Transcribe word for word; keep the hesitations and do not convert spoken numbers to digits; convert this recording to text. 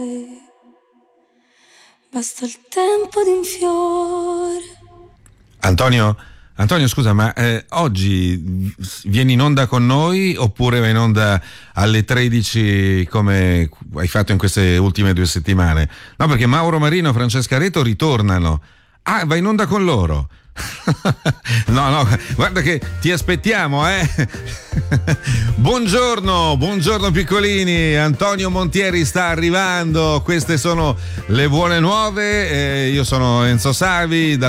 Basta il tempo di un fiore. Antonio, Antonio scusa, ma eh, oggi vieni in onda con noi oppure vai in onda alle tredici come hai fatto in queste ultime due settimane? No, perché Mauro Marino e Francesca Reto ritornano. Ah, vai in onda con loro? No, no, guarda che ti aspettiamo, eh. Buongiorno, buongiorno piccolini. Antonio Montieri sta arrivando. Queste sono le buone nuove. Eh, io sono Enzo Savi.